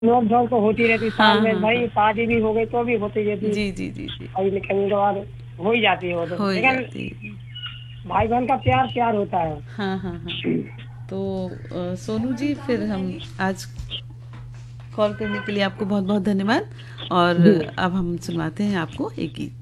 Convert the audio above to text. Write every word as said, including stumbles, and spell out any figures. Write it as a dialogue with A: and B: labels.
A: नोक झोंक तो होती रहती
B: हाँ,
A: साल में,
B: हाँ,
A: भाई
B: हाँ।
A: शादी भी हो गई तो भी होती रहती।
B: जी, जी, जी, जी।
A: कहीं न कहीं तो और हो ही जाती है वो तो,
B: हो ही
A: लेकिन
B: जाती है।
A: भाई-बहन का प्यार, प्यार होता है।
B: हाँ, हाँ, हाँ। तो अ, सोनू जी फिर हम आज कॉल करने के लिए आपको बहुत-बहुत धन्यवाद और
A: जी।
B: अब हम सुनवाते हैं आपको एक गीत।